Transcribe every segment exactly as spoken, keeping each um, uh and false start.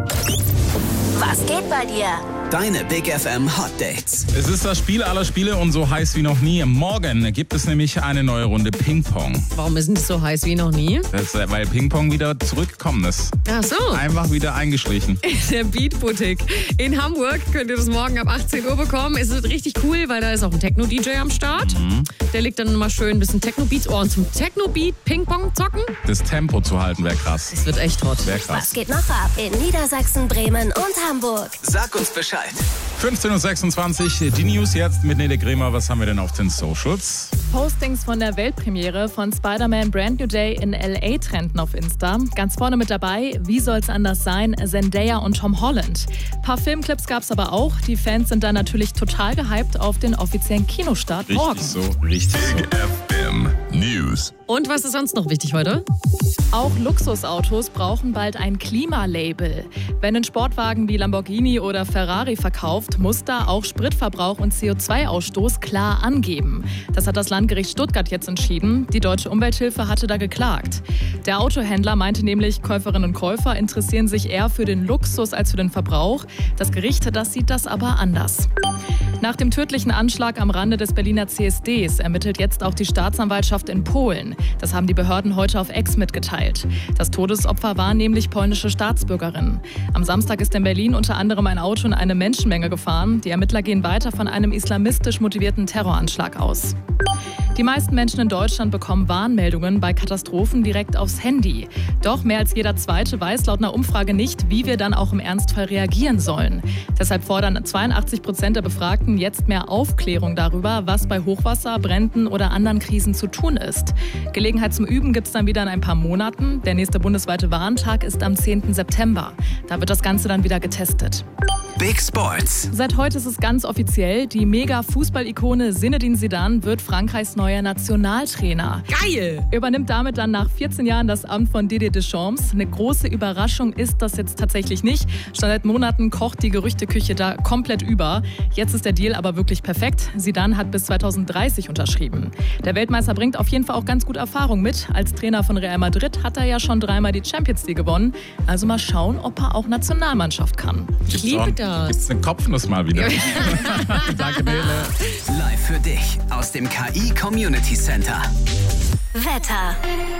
Was geht bei dir? Deine Big F M Hot Dates. Es ist das Spiel aller Spiele und so heiß wie noch nie. Morgen gibt es nämlich eine neue Runde Ping-Pong. Warum ist es so heiß wie noch nie? Das, weil Ping-Pong wieder zurückgekommen ist. Ach so. Einfach wieder eingeschlichen. Der Beat Boutique in Hamburg könnt ihr das morgen ab achtzehn Uhr bekommen. Es ist richtig cool, weil da ist auch ein Techno-D J am Start. Mhm. Der legt dann mal schön ein bisschen Techno-Beats. Oh, und zum Techno-Beat Ping-Pong zocken. Das Tempo zu halten wäre krass. Das wird echt hot. Wär krass. Was geht noch ab in Niedersachsen, Bremen und Hamburg? Sag uns Bescheid. fünfzehn Uhr sechsundzwanzig, die News jetzt mit Nele Kremer. Was haben wir denn auf den Socials? Postings von der Weltpremiere von Spider-Man Brand New Day in L A trenden auf Insta. Ganz vorne mit dabei, wie soll's anders sein, Zendaya und Tom Holland. Ein paar Filmclips gab's aber auch. Die Fans sind dann natürlich total gehypt auf den offiziellen Kinostart Richtig morgen. so, richtig so. F M News. Und was ist sonst noch wichtig heute? Auch Luxusautos brauchen bald ein Klimalabel. Wenn ein Sportwagen wie Lamborghini oder Ferrari verkauft, muss da auch Spritverbrauch und C O zwei Ausstoß klar angeben. Das hat das Landgericht Stuttgart jetzt entschieden. Die Deutsche Umwelthilfe hatte da geklagt. Der Autohändler meinte nämlich, Käuferinnen und Käufer interessieren sich eher für den Luxus als für den Verbrauch. Das Gericht, das sieht das aber anders. Nach dem tödlichen Anschlag am Rande des Berliner C S Ds ermittelt jetzt auch die Staatsanwaltschaft in Polen. Das haben die Behörden heute auf X mitgeteilt. Das Todesopfer war nämlich polnische Staatsbürgerin. Am Samstag ist in Berlin unter anderem ein Auto in eine Menschenmenge gefahren. Die Ermittler gehen weiter von einem islamistisch motivierten Terroranschlag aus. Die meisten Menschen in Deutschland bekommen Warnmeldungen bei Katastrophen direkt aufs Handy. Doch mehr als jeder Zweite weiß laut einer Umfrage nicht, wie wir dann auch im Ernstfall reagieren sollen. Deshalb fordern zweiundachtzig Prozent der Befragten jetzt mehr Aufklärung darüber, was bei Hochwasser, Bränden oder anderen Krisen zu tun ist. Gelegenheit zum Üben gibt es dann wieder in ein paar Monaten. Der nächste bundesweite Warntag ist am zehnten September. Da wird das Ganze dann wieder getestet. Big Sports. Seit heute ist es ganz offiziell, die Mega-Fußball-Ikone Zinedine Zidane wird Frankreichs neuer Nationaltrainer. Geil! Übernimmt damit dann nach vierzehn Jahren das Amt von Didier Deschamps. Eine große Überraschung ist das jetzt tatsächlich nicht. Schon seit Monaten kocht die Gerüchteküche da komplett über. Jetzt ist der Deal aber wirklich perfekt. Zidane hat bis zweitausenddreißig unterschrieben. Der Weltmeister bringt auf jeden Fall auch ganz gut Erfahrung mit. Als Trainer von Real Madrid hat er ja schon dreimal die Champions League gewonnen. Also mal schauen, ob er auch Nationalmannschaft kann. Ich liebe das. Gibt's eine Kopfnuss mal wieder? Danke, Nele. Live für dich aus dem K I Community Center. Wetter.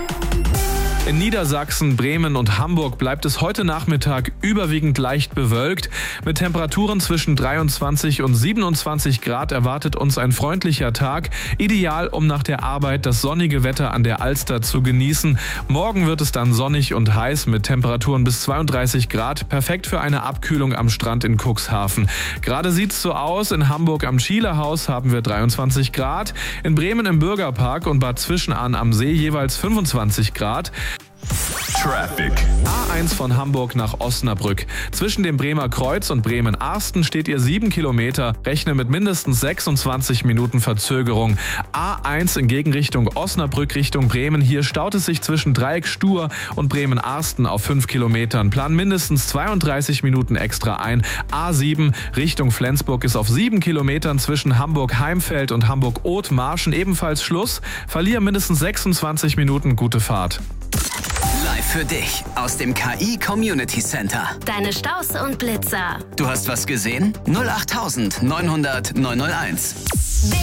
In Niedersachsen, Bremen und Hamburg bleibt es heute Nachmittag überwiegend leicht bewölkt. Mit Temperaturen zwischen dreiundzwanzig und siebenundzwanzig Grad erwartet uns ein freundlicher Tag. Ideal, um nach der Arbeit das sonnige Wetter an der Alster zu genießen. Morgen wird es dann sonnig und heiß mit Temperaturen bis zweiunddreißig Grad. Perfekt für eine Abkühlung am Strand in Cuxhaven. Gerade sieht es so aus. In Hamburg am Schielerhaus haben wir dreiundzwanzig Grad. In Bremen im Bürgerpark und Bad Zwischenahn am See jeweils fünfundzwanzig Grad. Traffic. A eins von Hamburg nach Osnabrück. Zwischen dem Bremer Kreuz und Bremen-Arsten steht ihr sieben Kilometer. Rechne mit mindestens sechsundzwanzig Minuten Verzögerung. A eins in Gegenrichtung Osnabrück Richtung Bremen. Hier staut es sich zwischen Dreieck Stur und Bremen-Arsten auf fünf Kilometern. Plan mindestens zweiunddreißig Minuten extra ein. A sieben Richtung Flensburg ist auf sieben Kilometern zwischen Hamburg-Heimfeld und Hamburg-Oth-Marschen ebenfalls Schluss. Verlier mindestens sechsundzwanzig Minuten. Gute Fahrt. Live für dich aus dem K I Community Center. Deine Staus und Blitzer. Du hast was gesehen? null acht neun null null neun null eins.